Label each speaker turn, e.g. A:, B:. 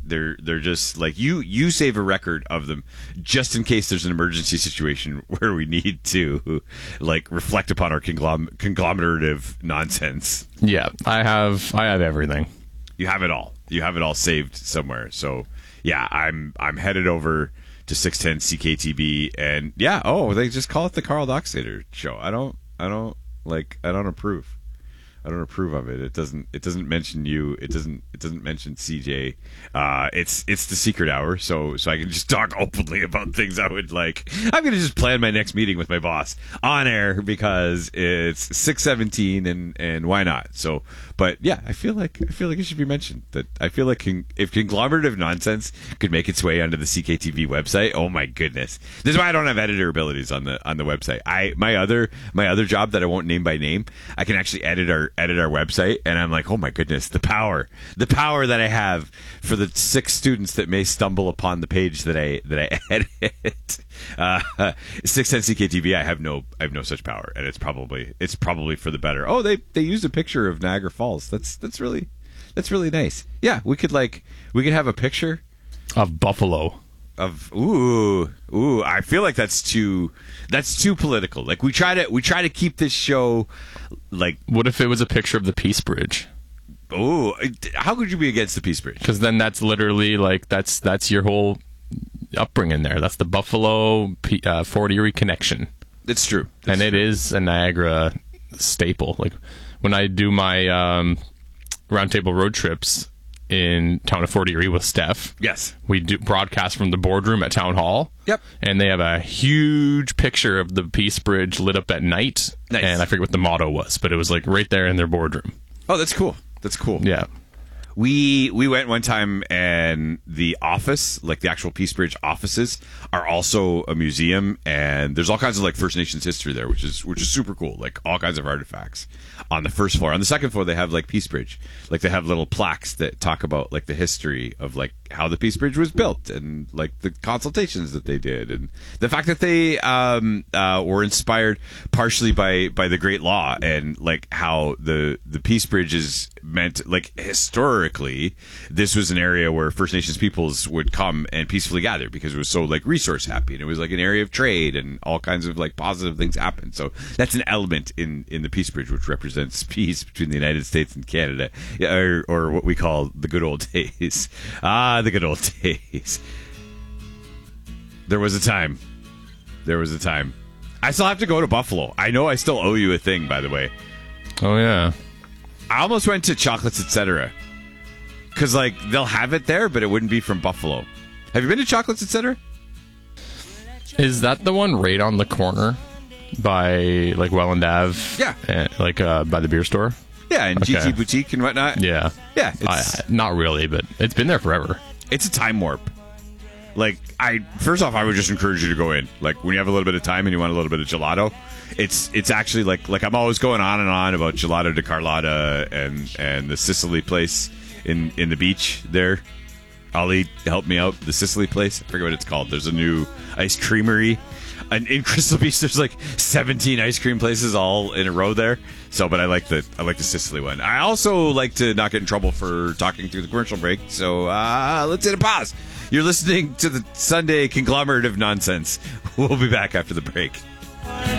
A: They're just like you save a record of them just in case there's an emergency situation where we need to like reflect upon our conglomerative nonsense.
B: Yeah, I have everything.
A: You have it all. You have it all saved somewhere. So yeah, I'm headed over to 610 CKTB, and yeah, they just call it the Carl Dockstader show. I don't approve. I don't approve of it. It doesn't mention you. It doesn't mention CJ. It's the secret hour, so I can just talk openly about things I would like. I'm gonna just plan my next meeting with my boss on air because it's 6:17 and why not? So, but yeah, I feel like it should be mentioned. That I feel like if conglomerative nonsense could make its way onto the CKTV website, oh my goodness, this is why I don't have editor abilities on the website. My other job that I won't name by name, I can actually edit our website, and I'm like, oh my goodness, the power that I have for the 6 students that may stumble upon the page that I edit. 610 CKTV, I have no such power, and it's probably for the better. Oh, they used a picture of Niagara Falls. That's really nice. Yeah, we could have a picture
B: Of Buffalo.
A: Of I feel like that's too political. Like we try to keep this show like.
B: What if it was a picture of the Peace Bridge?
A: Oh, how could you be against the Peace Bridge?
B: Because then that's literally like that's your whole upbringing there. That's the Buffalo Fort Erie connection.
A: It's true,
B: and it is a Niagara staple. Like when I do my roundtable road trips in town of Fort Erie with Steph.
A: Yes.
B: We do broadcast from the boardroom at Town Hall.
A: Yep.
B: And they have a huge picture of the Peace Bridge lit up at night.
A: Nice.
B: And I forget what the motto was, but it was like right there in their boardroom.
A: Oh, that's cool. That's cool.
B: Yeah.
A: We went one time, and the office, like the actual Peace Bridge offices, are also a museum, and there's all kinds of like First Nations history there, which is super cool. Like all kinds of artifacts on the first floor. On the second floor, they have like Peace Bridge, like they have little plaques that talk about like the history of like how the Peace Bridge was built and like the consultations that they did, and the fact that they were inspired partially by the Great Law, and like how the Peace Bridge is meant, like historically this was an area where First Nations peoples would come and peacefully gather because it was so like resource happy, and it was like an area of trade, and all kinds of like positive things happened. So that's an element in the Peace Bridge which represents peace between the United States and Canada, or what we call the good old days. The good old days. There was a time. I still have to go to Buffalo. I know I still owe you a thing, by the way.
B: Oh yeah.
A: I almost went to Chocolates Etc. Because like they'll have it there, but it wouldn't be from Buffalo. Have you been to Chocolates Etc.?
B: Is that the one right on the corner by like Welland Ave?
A: Yeah.
B: Like by the beer store?
A: Yeah, and
B: Okay.
A: GT Boutique and whatnot.
B: Yeah.
A: Yeah.
B: Not really, but it's been there forever.
A: It's a time warp. Like, first off, I would just encourage you to go in. Like, when you have a little bit of time and you want a little bit of gelato, it's actually like I'm always going on and on about Gelato de Carlotta and the Sicily place in the beach there. Ollie, help me out. The Sicily place, I forget what it's called. There's a new ice creamery. And in Crystal Beach, there's like 17 ice cream places all in a row there. So, but I like the Sicily one. I also like to not get in trouble for talking through the commercial break. So let's hit a pause. You're listening to the Sunday conglomerate of nonsense. We'll be back after the break.